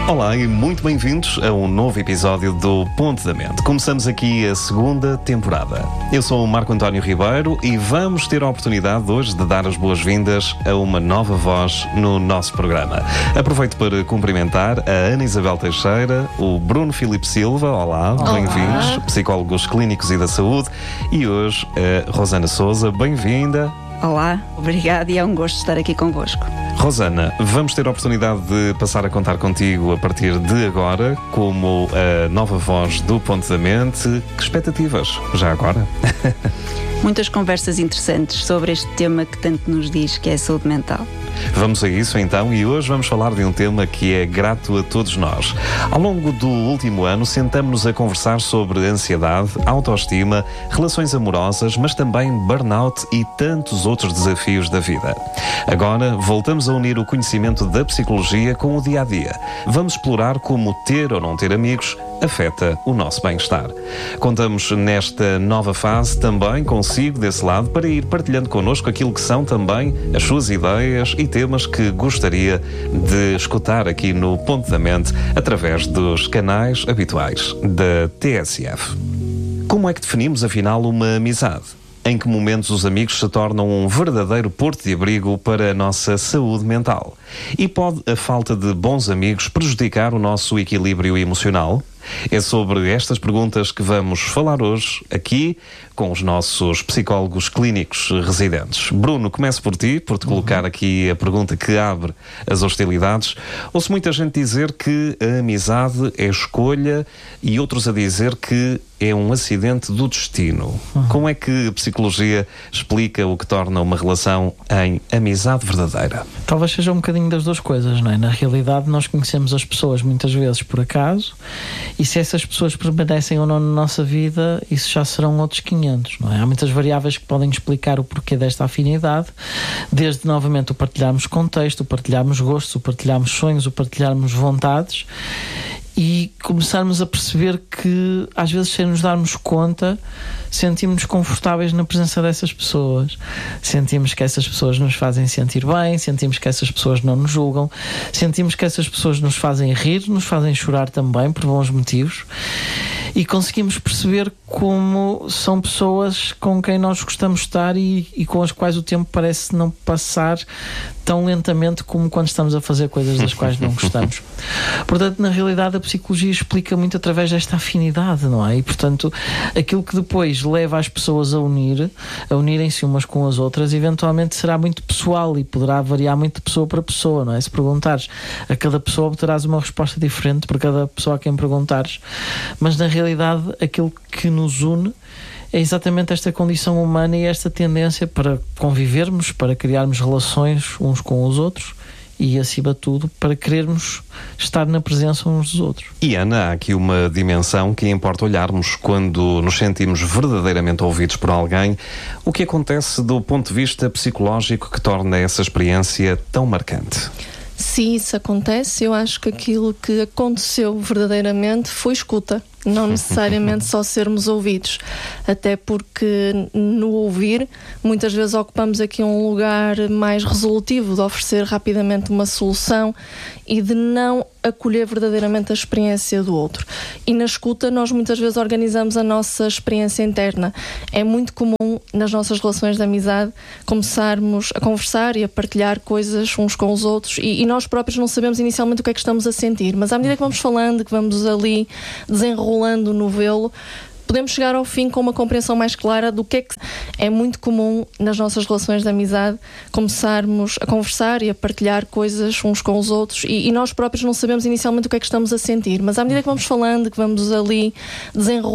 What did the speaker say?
Olá e muito bem-vindos a um novo episódio do Ponto da Mente. Começamos aqui a segunda temporada. Eu sou o Marco António Ribeiro e vamos ter a oportunidade hoje de dar as boas-vindas a uma nova voz no nosso programa. Aproveito para cumprimentar a Ana Isabel Teixeira, o Bruno Filipe Silva, olá. Bem-vindos, psicólogos clínicos e da saúde, e hoje a Rosana Sousa, bem-vinda. Olá, obrigada e é um gosto estar aqui convosco. Rosana, vamos ter a oportunidade de passar a contar contigo a partir de agora como a nova voz do Ponto da Mente. Que expectativas, já agora? Muitas conversas interessantes sobre este tema que tanto nos diz, que é a saúde mental. Vamos a isso então, e hoje vamos falar de um tema que é grato a todos nós. Ao longo do último ano, sentamos-nos a conversar sobre ansiedade, autoestima, relações amorosas, mas também burnout e tantos outros desafios da vida. Agora, voltamos a unir o conhecimento da psicologia com o dia-a-dia. Vamos explorar como ter ou não ter amigos afeta o nosso bem-estar. Contamos nesta nova fase também consigo desse lado para ir partilhando connosco aquilo que são também as suas ideias e temas que gostaria de escutar aqui no Ponto da Mente através dos canais habituais da TSF. Como é que definimos afinal uma amizade? Em que momentos os amigos se tornam um verdadeiro porto de abrigo para a nossa saúde mental? E pode a falta de bons amigos prejudicar o nosso equilíbrio emocional? É sobre estas perguntas que vamos falar hoje aqui com os nossos psicólogos clínicos residentes. Bruno, começo por ti, por te colocar aqui a pergunta que abre as hostilidades. Ouço muita gente dizer que a amizade é escolha e outros a dizer que é um acidente do destino. Como é que a psicologia explica o que torna uma relação em amizade verdadeira? Talvez seja um bocadinho das duas coisas, não é? Na realidade, nós conhecemos as pessoas muitas vezes por acaso, e se essas pessoas permanecem ou não na nossa vida, isso já serão outros 500, não é? Há muitas variáveis que podem explicar o porquê desta afinidade, desde novamente o partilharmos contexto, o partilharmos gostos, o partilharmos sonhos, o partilharmos vontades, e começarmos a perceber que às vezes, sem nos darmos conta, sentimos-nos confortáveis na presença dessas pessoas, sentimos que essas pessoas nos fazem sentir bem, sentimos que essas pessoas não nos julgam, sentimos que essas pessoas nos fazem rir, nos fazem chorar também por bons motivos, e conseguimos perceber como são pessoas com quem nós gostamos de estar e com as quais o tempo parece não passar tão lentamente como quando estamos a fazer coisas das quais não gostamos. Portanto, na realidade, a psicologia explica muito através desta afinidade, não é? E, portanto, aquilo que depois leva as pessoas a unirem-se umas com as outras, eventualmente será muito pessoal e poderá variar muito de pessoa para pessoa, não é? Se perguntares a cada pessoa, obterás uma resposta diferente por cada pessoa a quem perguntares. Mas, na realidade, aquilo que nos une é exatamente esta condição humana e esta tendência para convivermos, para criarmos relações uns com os outros e, acima de tudo, para querermos estar na presença uns dos outros. E, Ana, há aqui uma dimensão que importa olharmos quando nos sentimos verdadeiramente ouvidos por alguém. O que acontece do ponto de vista psicológico que torna essa experiência tão marcante? Se isso acontece, eu acho que aquilo que aconteceu verdadeiramente foi escuta. Não necessariamente só sermos ouvidos, até porque no ouvir muitas vezes ocupamos aqui um lugar mais resolutivo, de oferecer rapidamente uma solução e de não acolher verdadeiramente a experiência do outro. E na escuta nós muitas vezes organizamos a nossa experiência interna. É muito comum nas nossas relações de amizade começarmos a conversar e a partilhar coisas uns com os outros e nós próprios não sabemos inicialmente o que é que estamos a sentir, mas à medida que vamos falando, que vamos ali desenrolando o novelo, podemos chegar ao fim com uma compreensão mais clara do que é muito comum nas nossas relações de amizade começarmos a conversar e a partilhar coisas uns com os outros e nós próprios não sabemos inicialmente o que é que estamos a sentir, mas à medida que vamos falando, que vamos ali desenrolando